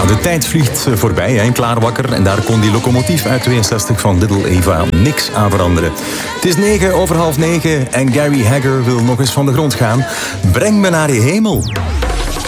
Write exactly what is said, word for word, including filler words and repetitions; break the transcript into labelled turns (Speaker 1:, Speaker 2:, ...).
Speaker 1: de tijd vliegt voorbij, hè, klaarwakker. En daar kon die locomotief uit tweeënzestig van Little Eva niks aan veranderen. Het is negen over half negen en Gary Hagger wil nog eens van de grond gaan. Breng me naar je hemel.